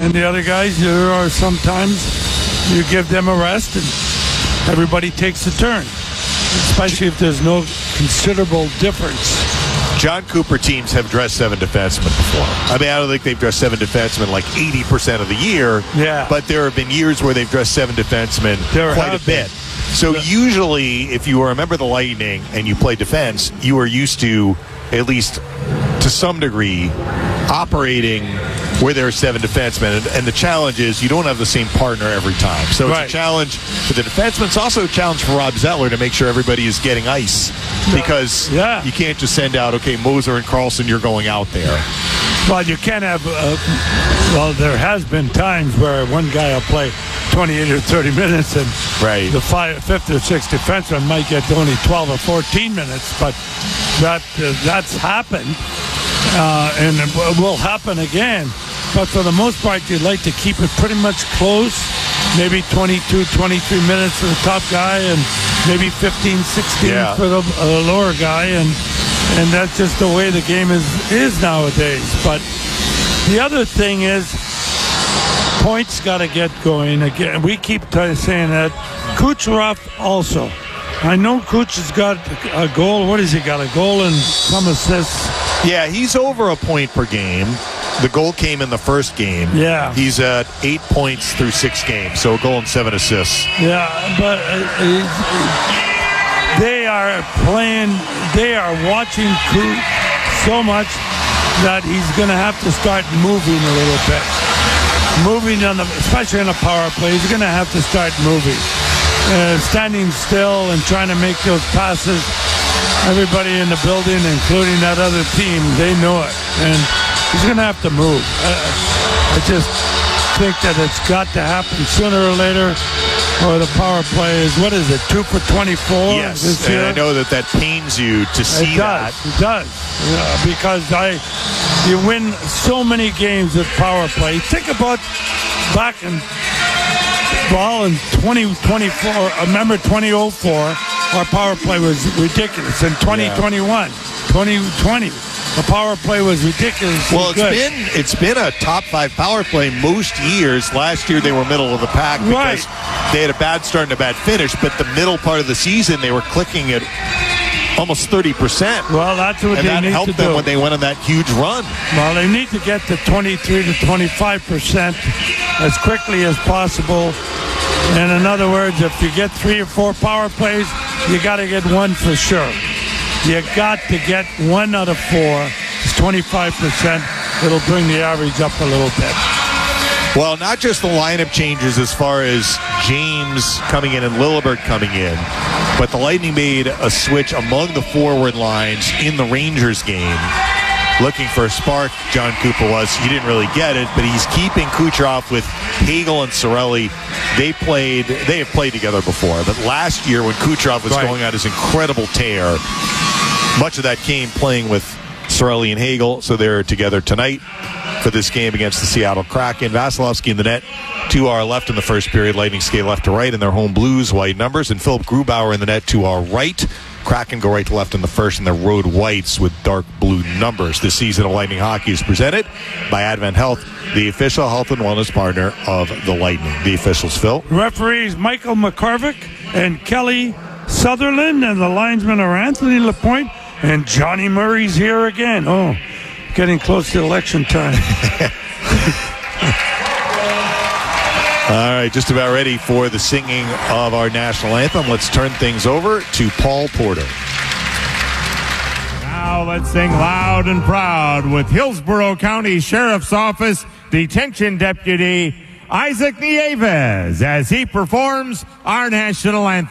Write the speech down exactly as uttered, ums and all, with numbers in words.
And the other guys, there are sometimes you give them a rest and everybody takes a turn, especially if there's no considerable difference. John Cooper teams have dressed seven defensemen before. I mean, I don't think they've dressed seven defensemen like eighty percent of the year. Yeah. But there have been years where they've dressed seven defensemen There quite a have bit. been. So usually, if you remember the Lightning and you play defense, you are used to, at least to some degree, operating where there are seven defensemen. And, and the challenge is you don't have the same partner every time. So it's Right. a challenge for the defensemen. It's also a challenge for Rob Zettler to make sure everybody is getting ice. Because Yeah. you can't just send out, okay, Moser and Carlson, you're going out there. Well, you can't have, uh, well, there has been times where one guy will play twenty-eight or thirty minutes and Right. the five, fifth or sixth defenseman might get only twelve or fourteen minutes, but that uh, that's happened, uh, and it w- will happen again. But for the most part, you'd like to keep it pretty much close, maybe twenty-two, twenty-three minutes for the top guy and maybe fifteen, sixteen Yeah. for the uh, lower guy, and and that's just the way the game is, is nowadays. But the other thing is, points got to get going. Again, we keep t- saying that. Kucherov also. I know Kuch has got a goal. What has he got? A goal and some assists. Yeah, he's over a point per game. The goal came in the first game. Yeah. He's at eight points through six games, so a goal and seven assists. Yeah, but uh, uh, they are playing, they are watching Kuch so much that he's going to have to start moving a little bit. Moving, on the, especially on a power play, he's going to have to start moving. Uh, standing still and trying to make those passes, everybody in the building, including that other team, they know it. And he's going to have to move. Uh, I just think that it's got to happen sooner or later, or the power play is, what is it, two for twenty-four Yes, this and year? I know that that pains you to see It does. that. It does. Yeah, because I, you win so many games with power play. Think about back in, well, in twenty twenty-four, I remember twenty oh four, our power play was ridiculous. In twenty twenty-one, twenty twenty, the power play was ridiculous. Well, it's good. been it's been a top five power play most years. Last year they were middle of the pack because Right. they had a bad start and a bad finish. But the middle part of the season they were clicking at almost thirty percent. Well, that's what and they that need helped to them do. when they went on that huge run. Well, they need to get to twenty-three to twenty-five percent as quickly as possible. And in other words, if you get three or four power plays, you got to get one for sure. You got to get one out of four. It's twenty-five percent. It'll bring the average up a little bit. Well, not just the lineup changes as far as James coming in and Lillibert coming in, but the Lightning made a switch among the forward lines in the Rangers game. Looking for a spark, John Cooper was. He didn't really get it, but he's keeping Kucherov with Hagel and Cirelli. They played, they have played together before, but last year when Kucherov was Right. going on his incredible tear, much of that came playing with Cirelli and Hagel, so they're together tonight for this game against the Seattle Kraken. Vasilevsky in the net to our left in the first period. Lightning skate left to right in their home blues, white numbers, and Philip Grubauer in the net to our right. Kraken go right to left in the first in their road whites with dark blue numbers. This season of Lightning Hockey is presented by Advent Health, the official health and wellness partner of the Lightning. The officials, Phil. Referees Michael McCorvick and Kelly Sutherland, and the linesmen are Anthony Lapointe and Johnny Murray's here again. Oh, getting close to election time. All right, just about ready for the singing of our national anthem. Let's turn things over to Paul Porter. Now let's sing loud and proud with Hillsborough County Sheriff's Office Detention Deputy Isaac Nieves as he performs our national anthem.